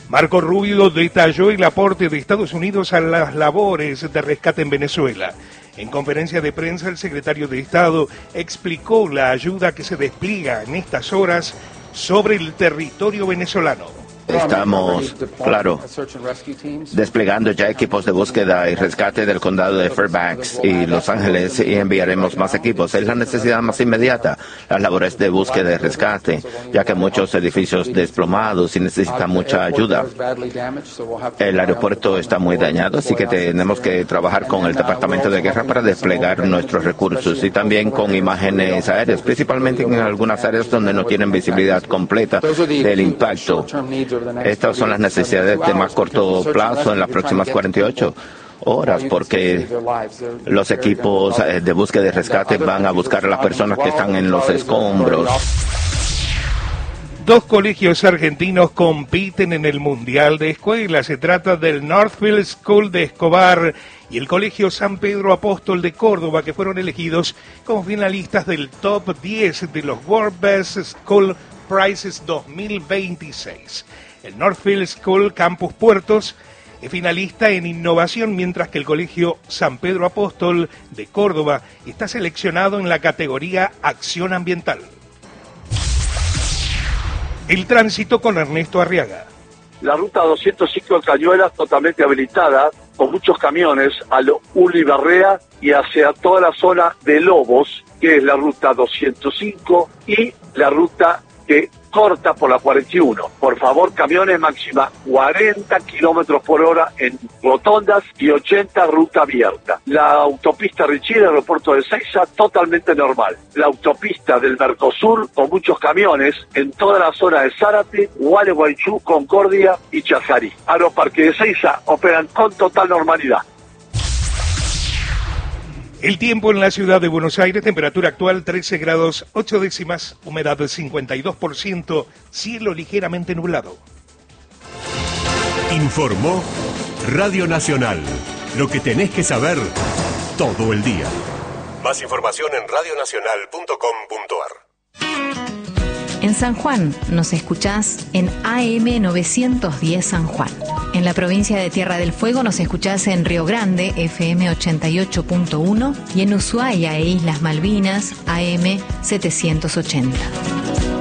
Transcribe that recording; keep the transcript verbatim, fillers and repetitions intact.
Marco Rubio detalló el aporte de Estados Unidos a las labores de rescate en Venezuela. En conferencia de prensa, el secretario de Estado explicó la ayuda que se despliega en estas horas sobre el territorio venezolano. Estamos, claro, desplegando ya equipos de búsqueda y rescate del condado de Fairbanks y Los Ángeles y enviaremos más equipos. Es la necesidad más inmediata, las labores de búsqueda y rescate, ya que muchos edificios desplomados y necesitan mucha ayuda. El aeropuerto está muy dañado, así que tenemos que trabajar con el Departamento de Guerra para desplegar nuestros recursos y también con imágenes aéreas, principalmente en algunas áreas donde no tienen visibilidad completa del impacto. Estas son las necesidades de más corto plazo en las próximas cuarenta y ocho horas, porque los equipos de búsqueda y rescate van a buscar a las personas que están en los escombros. Dos colegios argentinos compiten en el Mundial de Escuelas. Se trata del Northfield School de Escobar y el Colegio San Pedro Apóstol de Córdoba, que fueron elegidos como finalistas del top diez de los World Best School Prizes dos mil veintiséis. El Northfield School Campus Puertos es finalista en innovación, mientras que el Colegio San Pedro Apóstol de Córdoba está seleccionado en la categoría Acción Ambiental. El tránsito con Ernesto Arriaga. La ruta doscientos cinco en Cañuelas totalmente habilitada, con muchos camiones a lo Ulibarrea y hacia toda la zona de Lobos, que es la ruta doscientos cinco, y la ruta que corta por la cuarenta y uno. Por favor, camiones máxima cuarenta kilómetros por hora en rotondas y ochenta ruta abierta. La autopista Richie, aeropuerto de Ezeiza, totalmente normal. La autopista del Mercosur, con muchos camiones en toda la zona de Zárate, Gualeguaychú, Concordia y Chajarí. Aeroparque de Ezeiza operan con total normalidad. El tiempo en la ciudad de Buenos Aires, temperatura actual trece grados ocho décimas, humedad del cincuenta y dos por ciento, cielo ligeramente nublado. Informó Radio Nacional, lo que tenés que saber todo el día. Más información en radio nacional punto com punto a r. En San Juan nos escuchás en A M novecientos diez San Juan. En la provincia de Tierra del Fuego nos escuchás en Río Grande, F M ochenta y ocho punto uno, y en Ushuaia e Islas Malvinas, A M setecientos ochenta.